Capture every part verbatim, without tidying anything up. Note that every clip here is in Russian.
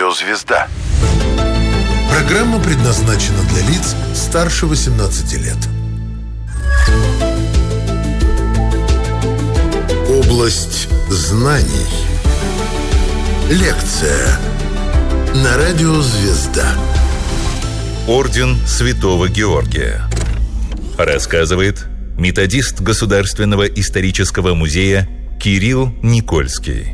радио «Звезда». Программа предназначена для лиц старше восемнадцати лет. Область знаний. Лекция на радио «Звезда». Орден Святого Георгия. Рассказывает методист Государственного исторического музея Кирилл Никольский.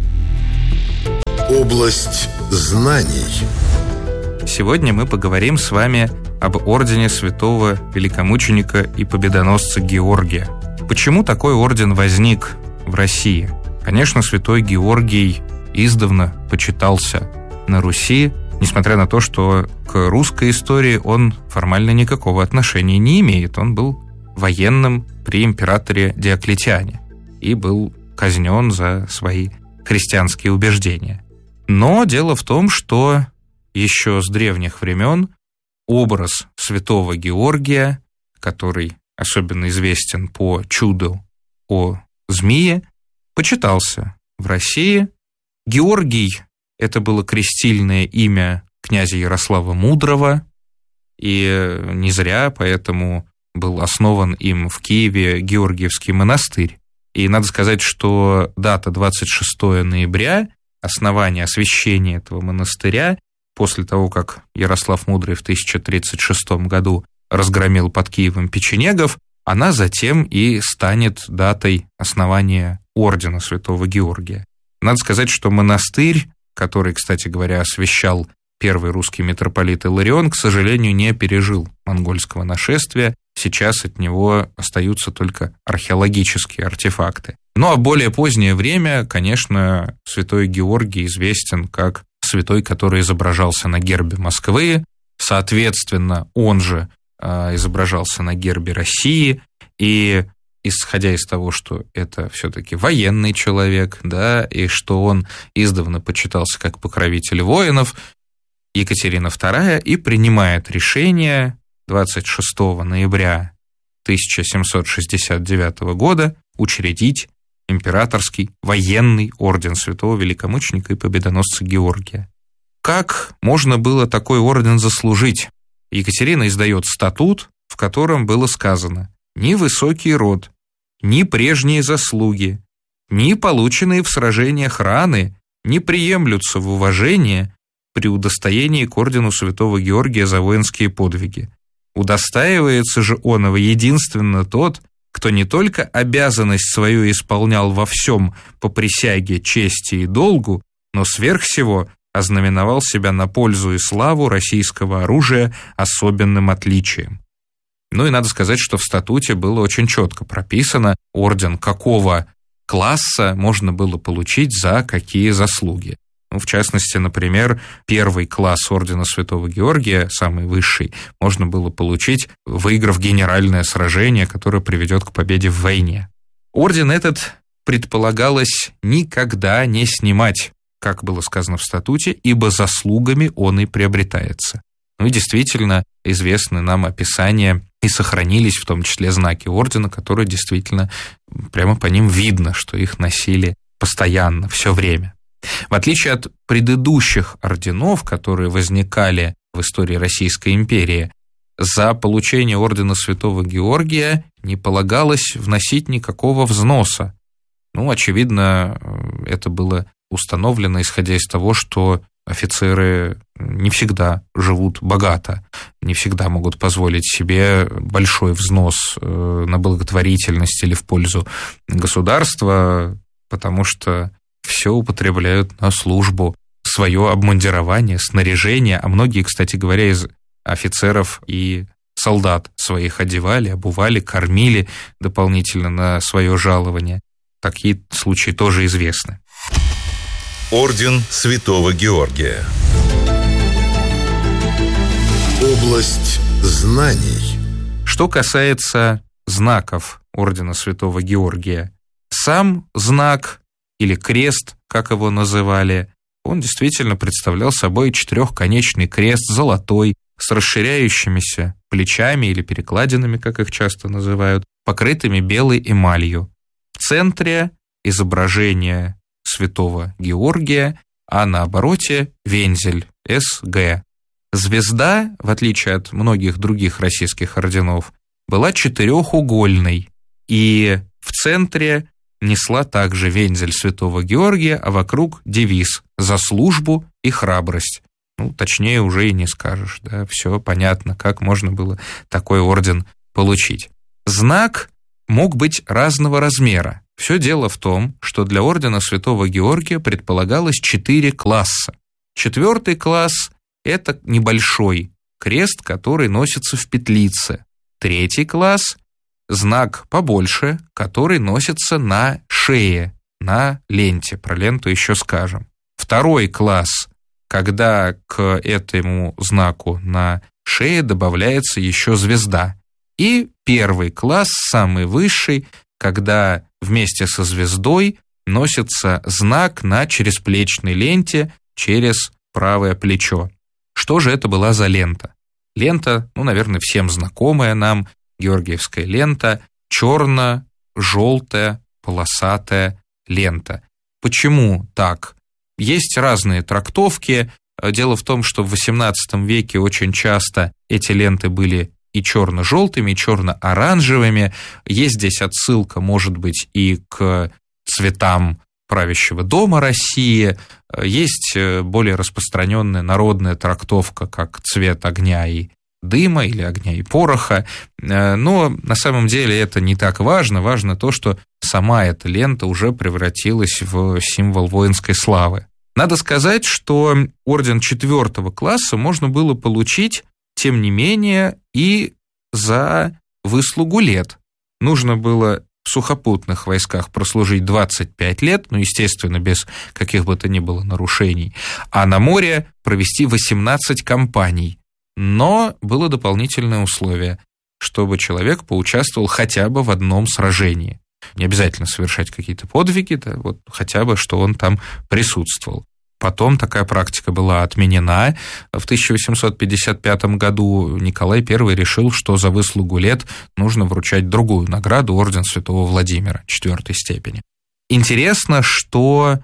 Область знаний. Сегодня мы поговорим с вами об ордене святого великомученика и победоносца Георгия. Почему такой орден возник в России? Конечно, святой Георгий издавна почитался на Руси, несмотря на то, что к русской истории он формально никакого отношения не имеет. Он был военным при императоре Диоклетиане и был казнен за свои христианские убеждения. Но дело в том, что еще с древних времен образ святого Георгия, который особенно известен по чуду о змее, почитался в России. Георгий – это было крестильное имя князя Ярослава Мудрого, и не зря поэтому был основан им в Киеве Георгиевский монастырь. И надо сказать, что дата двадцать шестого ноября, основание, освящение этого монастыря, после того, как Ярослав Мудрый в тысяча тридцать шестом году разгромил под Киевом печенегов, она затем и станет датой основания ордена Святого Георгия. Надо сказать, что монастырь, который, кстати говоря, освящал первый русский митрополит Иларион, к сожалению, не пережил монгольского нашествия. Сейчас от него остаются только археологические артефакты. Ну а в более позднее время, конечно, святой Георгий известен как святой, который изображался на гербе Москвы, соответственно, он же э, изображался на гербе России, и исходя из того, что это все-таки военный человек, да, и что он издавна почитался как покровитель воинов, Екатерина вторая и принимает решение двадцать шестого ноября тысяча семьсот шестьдесят девятого года учредить императорский военный орден святого великомученика и победоносца Георгия. Как можно было такой орден заслужить? Екатерина издает статут, в котором было сказано: ни высокий род, ни прежние заслуги, ни полученные в сражениях раны не приемлются в уважение при удостоении к ордену святого Георгия за воинские подвиги. Удостаивается же оного единственно тот, кто не только обязанность свою исполнял во всем по присяге, чести и долгу, но сверх всего ознаменовал себя на пользу и славу российского оружия особенным отличием. Ну и надо сказать, что в статуте было очень четко прописано, орден какого класса можно было получить за какие заслуги. Ну, в частности, например, первый класс ордена Святого Георгия, самый высший, можно было получить, выиграв генеральное сражение, которое приведет к победе в войне. Орден этот предполагалось никогда не снимать, как было сказано в статуте, ибо заслугами он и приобретается. Ну и действительно, известны нам описания и сохранились в том числе знаки ордена, которые действительно прямо по ним видно, что их носили постоянно, все время. В отличие от предыдущих орденов, которые возникали в истории Российской империи, за получение ордена Святого Георгия не полагалось вносить никакого взноса. Ну, очевидно, это было установлено, исходя из того, что офицеры не всегда живут богато, не всегда могут позволить себе большой взнос на благотворительность или в пользу государства, потому что все употребляют на службу, свое обмундирование, снаряжение, а многие, кстати говоря, из офицеров и солдат своих одевали, обували, кормили дополнительно на свое жалование. Такие случаи тоже известны. Орден Святого Георгия. Область знаний. Что касается знаков ордена Святого Георгия, сам знак или крест, как его называли, он действительно представлял собой четырехконечный крест, золотой, с расширяющимися плечами или перекладинами, как их часто называют, покрытыми белой эмалью. В центре изображение святого Георгия а на обороте вензель, эс гэ. Звезда, в отличие от многих других российских орденов, была четырехугольной, и в центре несла также вензель Святого Георгия, а вокруг девиз «За службу и храбрость». Ну, точнее уже и не скажешь, да, все понятно, как можно было такой орден получить. Знак мог быть разного размера. Все дело в том, что для ордена Святого Георгия предполагалось четыре класса. Четвертый класс – это небольшой крест, который носится в петлице. Третий класс – знак побольше, который носится на шее, на ленте. Про ленту еще скажем. Второй класс – когда к этому знаку на шее добавляется еще звезда. И первый класс, самый высший, когда вместе со звездой носится знак на чересплечной ленте через правое плечо. Что же это была за лента? Лента, ну, наверное, всем знакомая нам, георгиевская лента, черно-желтая полосатая лента. Почему так? Есть разные трактовки. Дело в том, что в восемнадцатом веке очень часто эти ленты были и черно-желтыми, и черно-оранжевыми. Есть здесь отсылка, может быть, и к цветам правящего дома России. Есть более распространенная народная трактовка, как цвет огня и дыма или огня и пороха. Но на самом деле это не так важно. Важно то, что сама эта лента уже превратилась в символ воинской славы. Надо сказать, что орден четвертого класса можно было получить, тем не менее, и за выслугу лет. Нужно было в сухопутных войсках прослужить двадцать пять лет, ну, естественно, без каких бы то ни было нарушений, а на море провести восемнадцать кампаний. Но было дополнительное условие, чтобы человек поучаствовал хотя бы в одном сражении. Не обязательно совершать какие-то подвиги, да, вот хотя бы, что он там присутствовал. Потом такая практика была отменена. В тысяча восемьсот пятьдесят пятом году Николай Первый решил, что за выслугу лет нужно вручать другую награду, орден Святого Владимира четвертой степени. Интересно, что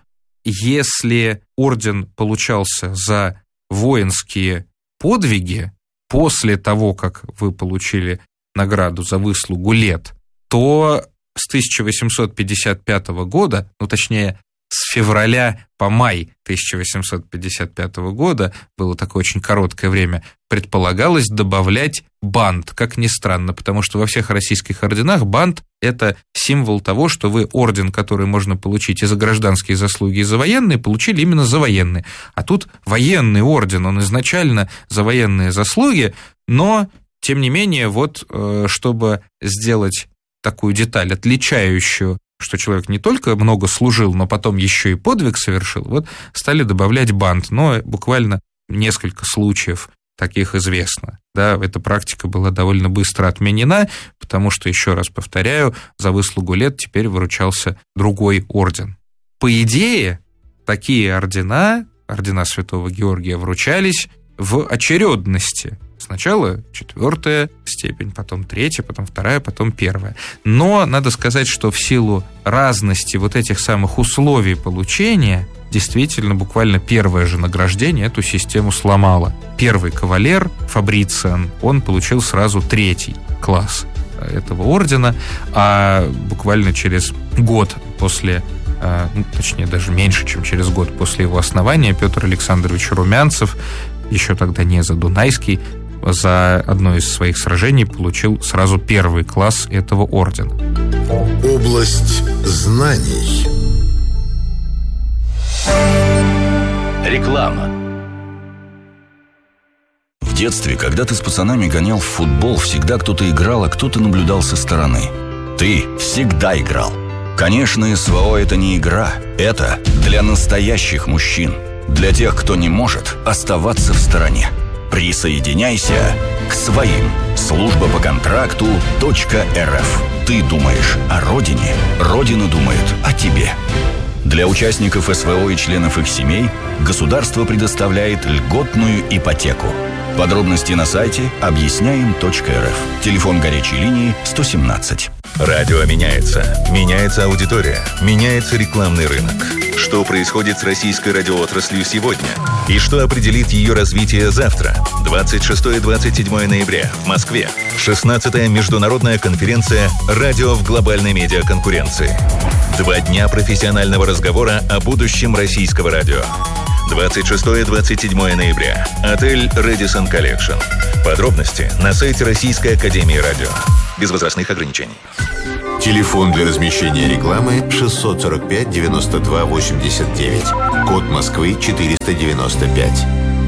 если орден получался за воинские подвиги после того, как вы получили награду за выслугу лет, то с тысяча восемьсот пятьдесят пятого года, ну точнее с февраля по май тысяча восемьсот пятьдесят пятого года, было такое очень короткое время, предполагалось добавлять бант, как ни странно, потому что во всех российских орденах бант – это символ того, что вы орден, который можно получить и за гражданские заслуги, и за военные, получили именно за военные. А тут военный орден, он изначально за военные заслуги, но, тем не менее, вот чтобы сделать такую деталь, отличающую, что человек не только много служил, но потом еще и подвиг совершил, вот стали добавлять бант, но буквально несколько случаев таких известно. Да, эта практика была довольно быстро отменена, потому что, еще раз повторяю, за выслугу лет теперь выручался другой орден. По идее, такие ордена, ордена Святого Георгия, вручались в очередности. Сначала четвертая степень, потом третья, потом вторая, потом первая. Но надо сказать, что в силу разности вот этих самых условий получения, действительно, буквально первое же награждение эту систему сломало. Первый кавалер, Фабрициан, он получил сразу третий класс этого ордена, а буквально через год после, ну, точнее, даже меньше, чем через год после его основания, Петр Александрович Румянцев, еще тогда не Задунайский, за одно из своих сражений получил сразу первый класс этого ордена. Область знаний. Реклама. В детстве, когда ты с пацанами гонял в футбол, всегда кто-то играл, а кто-то наблюдал со стороны. Ты всегда играл. Конечно, СВО – это не игра. Это для настоящих мужчин. Для тех, кто не может оставаться в стороне. Присоединяйся к своим. Служба по контракту .рф. Ты думаешь о родине, Родина думает о тебе. Для участников СВО и членов их семей государство предоставляет льготную ипотеку. Подробности на сайте объясняем точка эр эф. Телефон горячей линии сто семнадцать. Радио меняется. Меняется аудитория. Меняется рекламный рынок. Что происходит с российской радиоотраслью сегодня? И что определит ее развитие завтра? двадцать шестого и двадцать седьмого ноября в Москве. шестнадцатая международная конференция «Радио в глобальной медиаконкуренции». Два дня профессионального разговора о будущем российского радио. двадцать шестого и двадцать седьмого ноября. Отель Radisson Collection. Подробности на сайте Российской академии радио. Без возрастных ограничений. Телефон для размещения рекламы шестьсот сорок пять девяносто два восемьдесят девять. Код Москвы четыреста девяносто пять.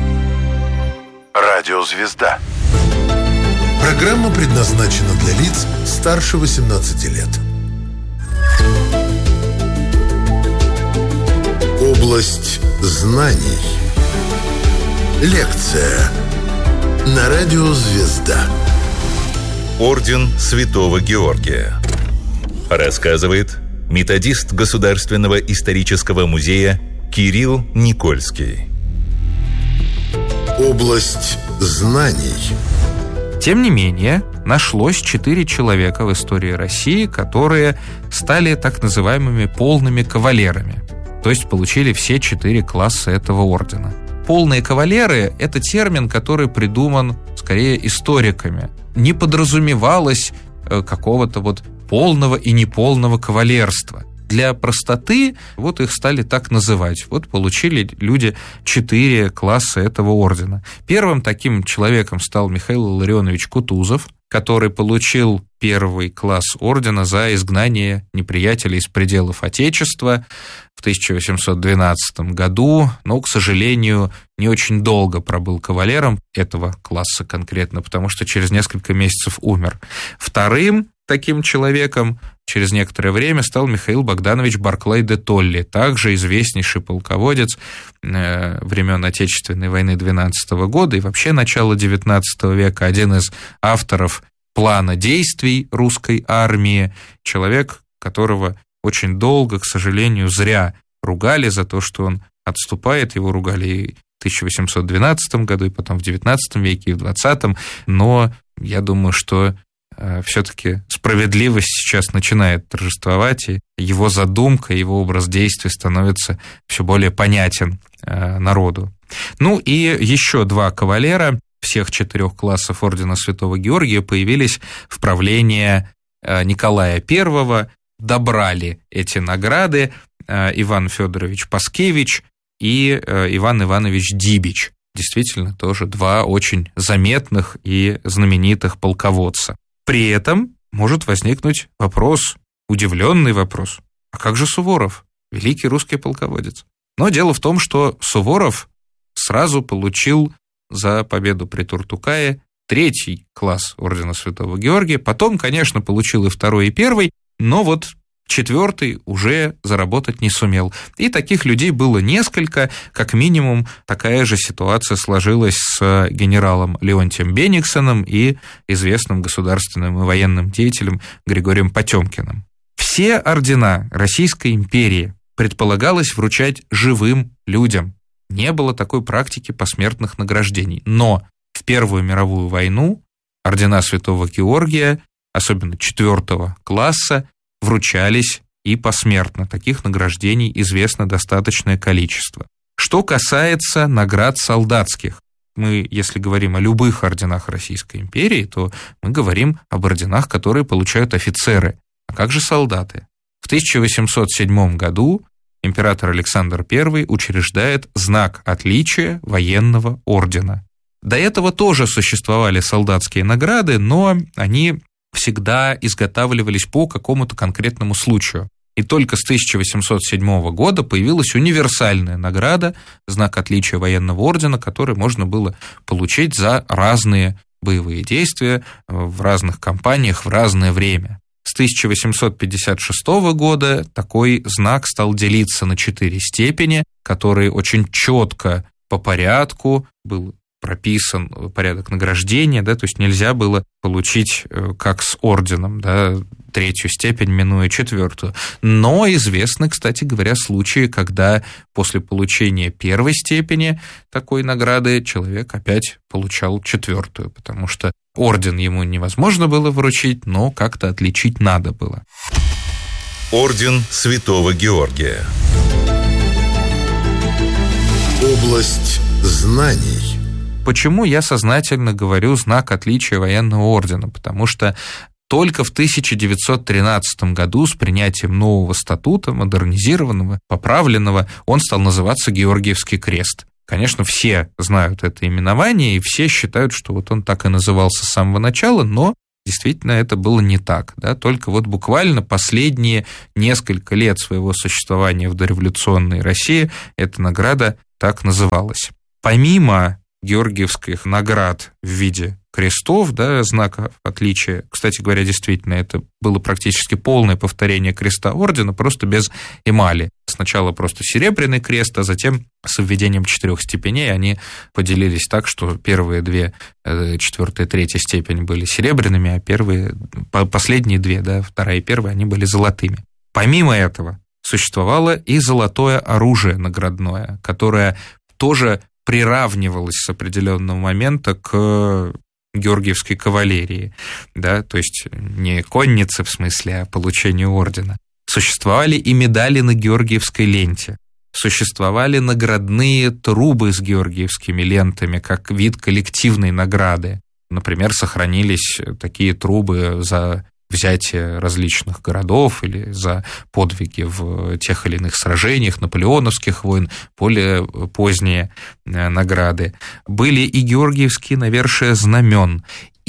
Радиозвезда. Программа предназначена для лиц старше восемнадцати лет. Область знаний. Лекция на радио «Звезда». Орден Святого Георгия. Рассказывает методист Государственного исторического музея Кирилл Никольский. Область знаний. Тем не менее, нашлось четыре человека в истории России, которые стали так называемыми полными кавалерами, то есть получили все четыре класса этого ордена. Полные кавалеры – это термин, который придуман скорее историками. Не подразумевалось какого-то вот полного и неполного кавалерства. Для простоты вот их стали так называть. Вот получили люди четыре класса этого ордена. Первым таким человеком стал Михаил Илларионович Кутузов, который получил первый класс ордена за изгнание неприятелей из пределов Отечества в тысяча восемьсот двенадцатом году, но, к сожалению, не очень долго пробыл кавалером этого класса конкретно, потому что через несколько месяцев умер. Вторым таким человеком через некоторое время стал Михаил Богданович Барклай де Толли, также известнейший полководец времен Отечественной войны двенадцатого года и вообще начала девятнадцатого века, один из авторов плана действий русской армии, человек, которого очень долго, к сожалению, зря ругали за то, что он отступает, его ругали и в тысяча восемьсот двенадцатом году, и потом в девятнадцатом веке, и в двадцатом, но я думаю, что все-таки справедливость сейчас начинает торжествовать, и его задумка, его образ действий становится все более понятен народу. Ну и еще два кавалера всех четырех классов ордена Святого Георгия появились в правлении Николая Первого, добрали эти награды Иван Федорович Паскевич и Иван Иванович Дибич. Действительно, тоже два очень заметных и знаменитых полководца. При этом может возникнуть вопрос, удивленный вопрос, а как же Суворов, великий русский полководец? Но дело в том, что Суворов сразу получил за победу при Туртукае третий класс ордена Святого Георгия, потом, конечно, получил и второй, и первый, но вот четвертый уже заработать не сумел. И таких людей было несколько, как минимум такая же ситуация сложилась с генералом Леонтием Бенниксеном и известным государственным и военным деятелем Григорием Потемкиным. Все ордена Российской империи предполагалось вручать живым людям. Не было такой практики посмертных награждений. Но в Первую мировую войну ордена Святого Георгия, особенно четвертого класса, вручались и посмертно. Таких награждений известно достаточное количество. Что касается наград солдатских, мы, если говорим о любых орденах Российской империи, то мы говорим об орденах, которые получают офицеры. А как же солдаты? В тысяча восемьсот седьмом году император Александр Первый учреждает знак отличия военного ордена. До этого тоже существовали солдатские награды, но они всегда изготавливались по какому-то конкретному случаю. И только с тысяча восемьсот седьмого года появилась универсальная награда, знак отличия военного ордена, который можно было получить за разные боевые действия в разных кампаниях в разное время. С тысяча восемьсот пятьдесят шестого года такой знак стал делиться на четыре степени, которые очень четко по порядку был прописан порядок награждения, да, то есть нельзя было получить, как с орденом, да, третью степень, минуя четвертую. Но известны, кстати говоря, случаи, когда после получения первой степени такой награды человек опять получал четвертую, потому что орден ему невозможно было вручить, но как-то отличить надо было. Орден Святого Георгия. Область знаний. Почему я сознательно говорю знак отличия военного ордена? Потому что только в тысяча девятьсот тринадцатом году с принятием нового статута, модернизированного, поправленного, он стал называться Георгиевский крест. Конечно, все знают это именование, и все считают, что вот он так и назывался с самого начала, но действительно это было не так. Да? Только вот буквально последние несколько лет своего существования в дореволюционной России эта награда так называлась. Помимо георгиевских наград в виде крестов, да, знаков отличия. Кстати говоря, действительно, это было практически полное повторение креста ордена, просто без эмали. Сначала просто серебряный крест, а затем с введением четырех степеней они поделились так, что первые две, четвертая и третья степень были серебряными, а первые, последние две, да, вторая и первая, они были золотыми. Помимо этого существовало и золотое оружие наградное, которое тоже приравнивалось с определенного момента к георгиевской кавалерии, да, то есть не конницы в смысле, а получению ордена. Существовали и медали на георгиевской ленте, существовали наградные трубы с георгиевскими лентами, как вид коллективной награды. Например, сохранились такие трубы за взятие различных городов или за подвиги в тех или иных сражениях, наполеоновских войн, более поздние награды. Были и георгиевские навершия знамен,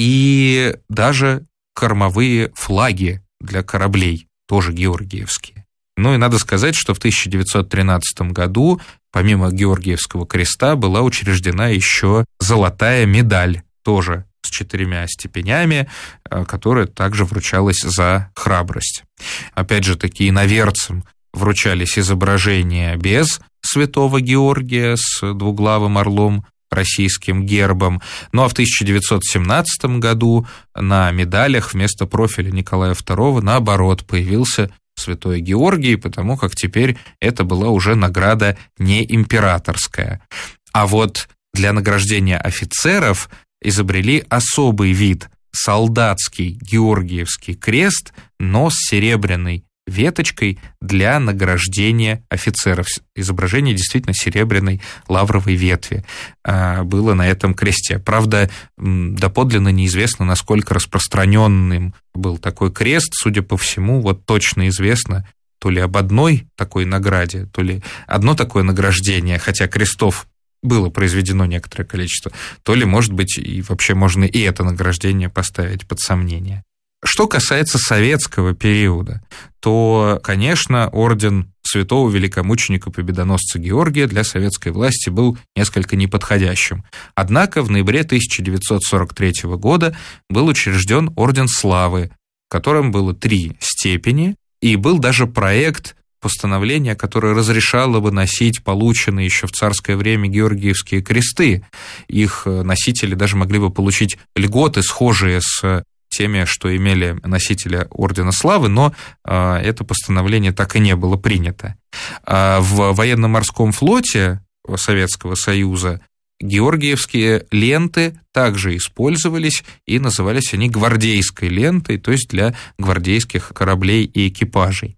и даже кормовые флаги для кораблей, тоже георгиевские. Ну и надо сказать, что в тысяча девятьсот тринадцатом году помимо Георгиевского креста была учреждена еще золотая медаль, тоже с четырьмя степенями, которая также вручалась за храбрость. Опять же, такие иноверцам вручались изображения без святого Георгия с двуглавым орлом, российским гербом. Ну а в тысяча девятьсот семнадцатом году на медалях вместо профиля Николая второго наоборот появился святой Георгий, потому как теперь это была уже награда не императорская. А вот для награждения офицеров изобрели особый вид – солдатский Георгиевский крест, но с серебряной веточкой для награждения офицеров. Изображение действительно серебряной лавровой ветви было на этом кресте. Правда, доподлинно неизвестно, насколько распространенным был такой крест. Судя по всему, вот точно известно то ли об одной такой награде, то ли одно такое награждение, хотя крестов было произведено некоторое количество, то ли, может быть, и вообще можно и это награждение поставить под сомнение. Что касается советского периода, то, конечно, орден святого великомученика победоносца Георгия для советской власти был несколько неподходящим. Однако в ноябре тысяча девятьсот сорок третьего года был учрежден орден славы, в котором было три степени, и был даже проект постановление, которое разрешало бы носить полученные еще в царское время георгиевские кресты. Их носители даже могли бы получить льготы, схожие с теми, что имели носители Ордена Славы, но э, это постановление так и не было принято. А в военно-морском флоте Советского Союза георгиевские ленты также использовались, и назывались они гвардейской лентой, то есть для гвардейских кораблей и экипажей.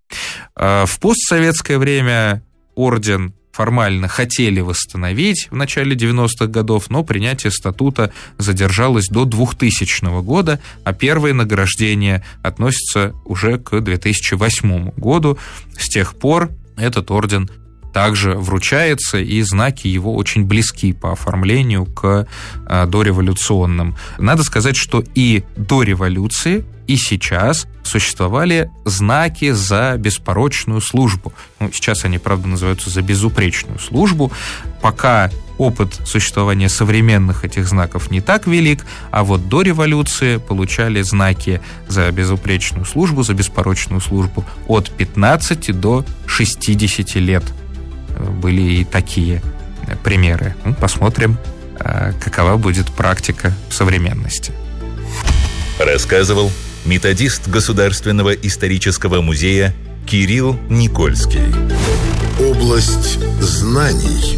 В постсоветское время орден формально хотели восстановить в начале девяностых годов, но принятие статута задержалось до двухтысячного года, а первые награждения относятся уже к две тысячи восьмому году. С тех пор этот орден также вручается, и знаки его очень близки по оформлению к дореволюционным. Надо сказать, что и до революции, и сейчас существовали знаки за беспорочную службу. Ну, сейчас они, правда, называются за безупречную службу. Пока опыт существования современных этих знаков не так велик, а вот до революции получали знаки за безупречную службу, за беспорочную службу от пятнадцати до шестидесяти лет. Были и такие примеры. Ну, посмотрим, какова будет практика в современности. Рассказывал методист Государственного исторического музея Кирилл Никольский. Область знаний.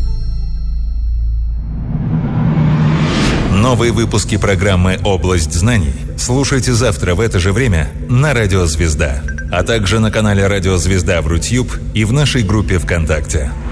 Новые выпуски программы «Область знаний» слушайте завтра в это же время на Радио Звезда, а также на канале Радио Звезда в Рутьюб и в нашей группе ВКонтакте.